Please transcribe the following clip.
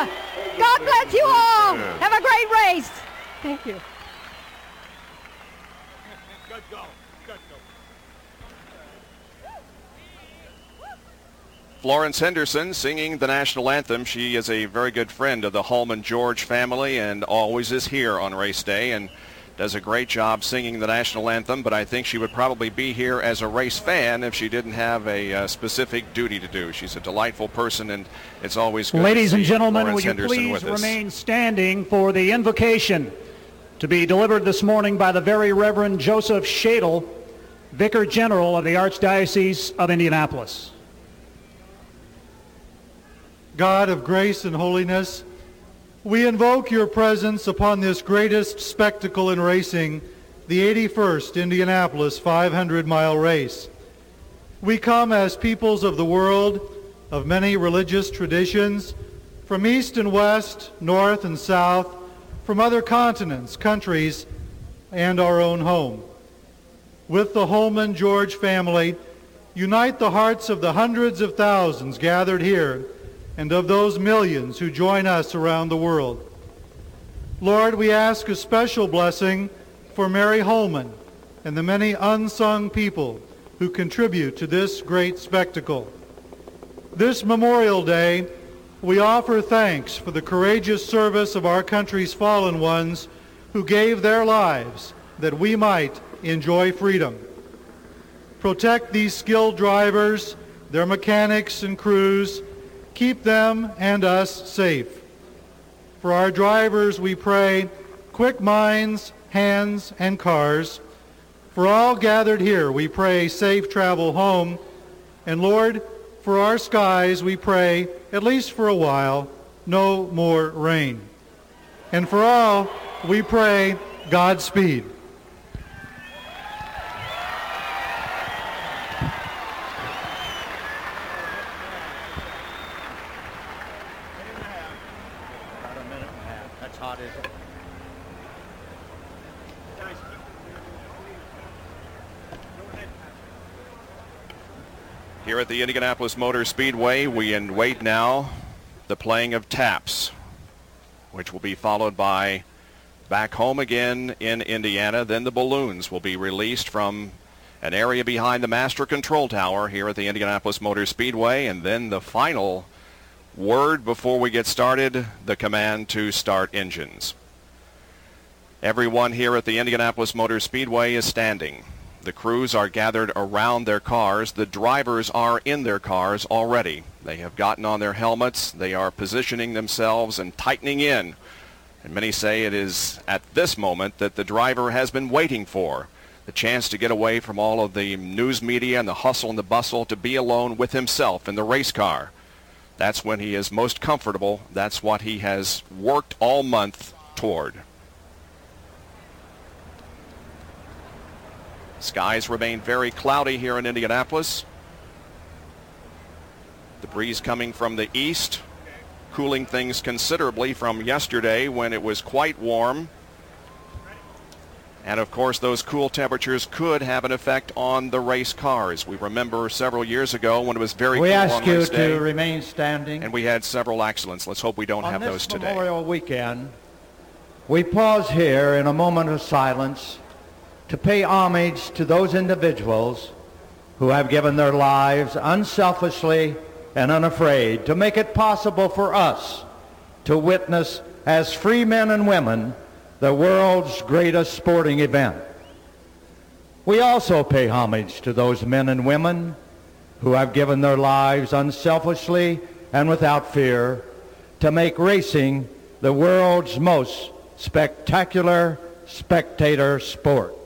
God bless you all. Have a great race. Thank you. Good go. Good go. Florence Henderson singing the national anthem. She is a very good friend of the Holman George family and always is here on race day and does a great job singing the national anthem, but I think she would probably be here as a race fan if she didn't have a specific duty to do. She's a delightful person, and it's always good Ladies to see and gentlemen, Florence will you Henderson please with us. remain standing for the invocation to be delivered this morning by the Very Reverend Joseph Shadle, Vicar General of the Archdiocese of Indianapolis. God of grace and holiness, we invoke your presence upon this greatest spectacle in racing, the 81st Indianapolis 500-mile race. We come as peoples of the world, of many religious traditions, from east and west, north and south, from other continents, countries, and our own home. With the Holman George family, unite the hearts of the hundreds of thousands gathered here and of those millions who join us around the world. Lord, we ask a special blessing for Mary Holman and the many unsung people who contribute to this great spectacle. This Memorial Day, we offer thanks for the courageous service of our country's fallen ones who gave their lives that we might enjoy freedom. Protect these skilled drivers, their mechanics and crews. Keep them and us safe. For our drivers, we pray, quick minds, hands, and cars. For all gathered here, we pray safe travel home. And Lord, for our skies, we pray, at least for a while, no more rain. And for all, we pray, Godspeed. Here at the Indianapolis Motor Speedway, we await now the playing of taps, which will be followed by back home again in Indiana. Then the balloons will be released from an area behind the master control tower here at the Indianapolis Motor Speedway. And then the final word before we get started, the command to start engines. Everyone here at the Indianapolis Motor Speedway is standing. The crews are gathered around their cars. The drivers are in their cars already. They have gotten on their helmets. They are positioning themselves and tightening in. And many say it is at this moment that the driver has been waiting for, the chance to get away from all of the news media and the hustle and the bustle, to be alone with himself in the race car. That's when he is most comfortable. That's what he has worked all month toward. Skies remain very cloudy here in Indianapolis. The breeze coming from the east, cooling things considerably from yesterday when it was quite warm. And of course, those cool temperatures could have an effect on the race cars. We remember several years ago when it was very cool on race day. We ask you to remain standing. And we had several accidents. Let's hope we don't have those today. On this Memorial Weekend, we pause here in a moment of silence to pay homage to those individuals who have given their lives unselfishly and unafraid to make it possible for us to witness as free men and women the world's greatest sporting event. We also pay homage to those men and women who have given their lives unselfishly and without fear to make racing the world's most spectacular spectator sport.